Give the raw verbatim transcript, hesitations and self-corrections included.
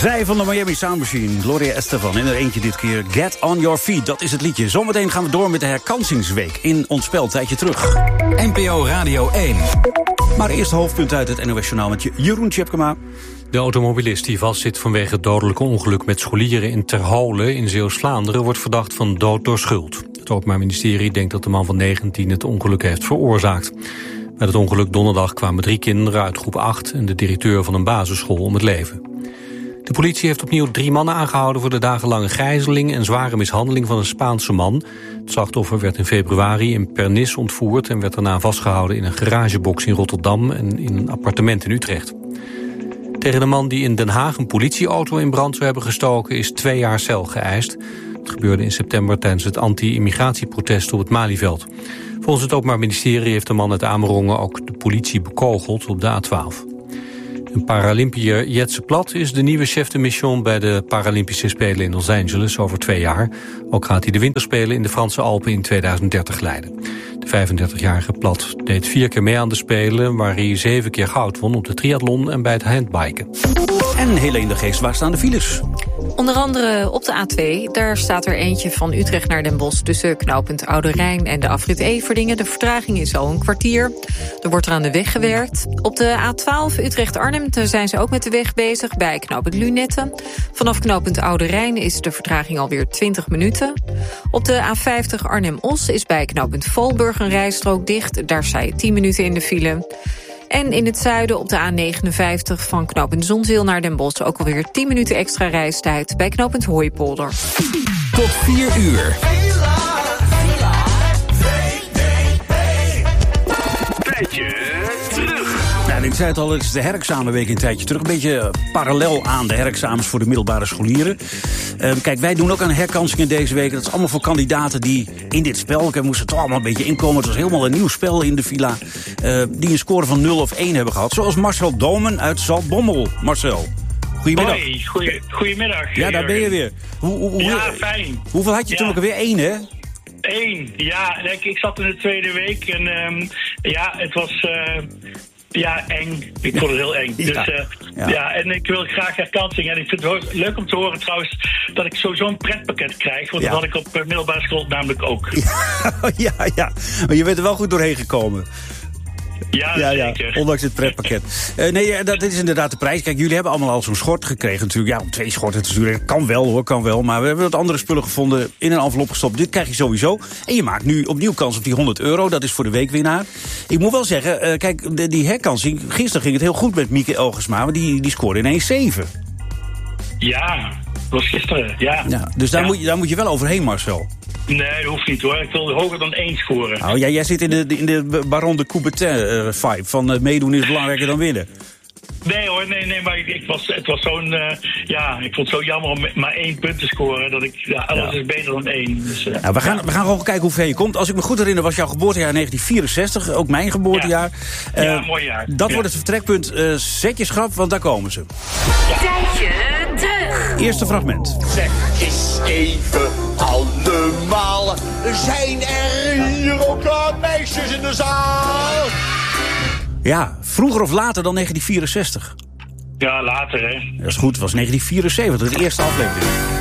Zij van de Miami Sound Machine, Gloria Estefan. En er eentje dit keer, Get On Your Feet, dat is het liedje. Zometeen gaan we door met de herkansingsweek in ons spel, tijdje terug. N P O Radio één. Maar eerst hoofdpunt uit het N O S Journaal met Jeroen Tjepkema. De automobilist die vastzit vanwege het dodelijke ongeluk met scholieren in Terholen in Zeeuws-Vlaanderen wordt verdacht van dood door schuld. Het Openbaar Ministerie denkt dat de man van negentien het ongeluk heeft veroorzaakt. Bij het ongeluk donderdag kwamen drie kinderen uit groep acht en de directeur van een basisschool om het leven. De politie heeft opnieuw drie mannen aangehouden voor de dagenlange gijzeling en zware mishandeling van een Spaanse man. Het slachtoffer werd in februari in Pernis ontvoerd en werd daarna vastgehouden in een garagebox in Rotterdam en in een appartement in Utrecht. Tegen de man die in Den Haag een politieauto in brand zou hebben gestoken is twee jaar cel geëist. Het gebeurde in september tijdens het anti-immigratieprotest op het Malieveld. Volgens het Openbaar Ministerie heeft de man uit Amerongen ook de politie bekogeld op de A twaalf. Een Paralympiër Jetse Plat is de nieuwe chef de mission bij de Paralympische Spelen in Los Angeles over twee jaar. Ook gaat hij de winterspelen in de Franse Alpen in tweeduizend dertig leiden. De vijfendertigjarige Plat deed vier keer mee aan de Spelen, waar hij zeven keer goud won op de triathlon en bij het handbiken. En Helene de Geest, waar staan de files? Onder andere op de A twee, daar staat er eentje van Utrecht naar Den Bosch tussen knooppunt Oude Rijn en de afrit Everdingen. De vertraging is al een kwartier. Er wordt er aan de weg gewerkt. Op de A twaalf Utrecht-Arnhem zijn ze ook met de weg bezig bij knooppunt Lunetten. Vanaf knooppunt Oude Rijn is de vertraging alweer twintig minuten. Op de A vijftig Arnhem-Os is bij knooppunt Valburg een rijstrook dicht. Daar sta je tien minuten in de file. En in het zuiden op de A negenenvijftig van knooppunt Zonzeel naar Den Bosch ook alweer tien minuten extra reistijd bij knooppunt Hooipolder. Tot vier uur. Tijdje terug. Nou, ik zei het al, het is de herexamenweek een tijdje terug. Een beetje parallel aan de herexamens voor de middelbare scholieren. Uh, kijk, wij doen ook aan herkansingen deze week. Dat is allemaal voor kandidaten die in dit spel, ik moesten toch allemaal een beetje inkomen. Het was helemaal een nieuw spel in de villa. Uh, die een score van nul of één hebben gehad. Zoals Marcel Domen uit Zaltbommel. Marcel, goedemiddag. Hoi, goeie, goedemiddag. Ja, daar ben je weer. Hoe, hoe, hoe, ja, fijn. Hoeveel had je ja. toen ook alweer? Één, hè? Eén, ja. Ik, ik zat in de tweede week en um, ja, het was... Uh, Ja, eng. Ik vond het heel eng. Ja. Dus, uh, ja. ja, en ik wil graag herkansing. En ik vind het leuk om te horen trouwens dat ik sowieso een pretpakket krijg. Want ja. dat had ik op uh, middelbare school namelijk ook. Ja, ja, ja. Maar je bent er wel goed doorheen gekomen. Ja, ja, zeker. Ja, ondanks het pretpakket. uh, nee, dat is inderdaad de prijs. Kijk, jullie hebben allemaal al zo'n schort gekregen natuurlijk. Ja, twee schorten natuurlijk. Kan wel hoor, kan wel. Maar we hebben wat andere spullen gevonden, in een envelop gestopt. Dit krijg je sowieso. En je maakt nu opnieuw kans op die honderd euro. Dat is voor de weekwinnaar. Ik moet wel zeggen, uh, kijk, de, die herkansing. Gisteren ging het heel goed met Mieke Elgersma. Maar die, die scoorde ineens zeven. Ja, dat was gisteren, ja. ja dus daar, ja. moet je, daar moet je wel overheen, Marcel. Nee, dat hoeft niet hoor. Ik wil hoger dan één scoren. Nou, ja, jij zit in de, in de Baron de Coubertin uh, vibe. Van uh, meedoen is belangrijker dan winnen. Nee hoor, nee, nee, maar ik, ik was, het was zo'n, uh, ja, ik vond het zo jammer om maar één punt te scoren, dat ik, ja, alles ja. is beter dan één. Dus, uh, nou, we, gaan, ja. we gaan gewoon kijken hoe ver je komt. Als ik me goed herinner was jouw geboortejaar negentien vierenzestig, ook mijn geboortejaar. Ja, uh, ja mooi jaar. Dat ja. wordt het vertrekpunt. Uh, zet je schrap, want daar komen ze. Ja. Tijdje terug. Eerste fragment. Zeg eens even allemaal, zijn er hier ook uh, meisjes in de zaal? Ja, vroeger of later dan negentien vierenzestig. Ja, later hè. Dat is goed, het was negentien vierenzeventig, de eerste aflevering.